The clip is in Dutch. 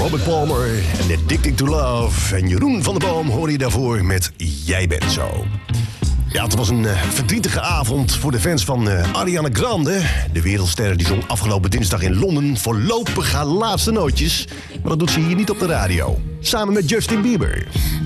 Robert Palmer en Addicted to Love. En Jeroen van der Boom hoor je daarvoor met Jij bent zo. Ja, het was een verdrietige avond voor de fans van Ariana Grande. De wereldster die zong afgelopen dinsdag in Londen voorlopig haar laatste nootjes. Maar dat doet ze hier niet op de radio. Samen met Justin Bieber.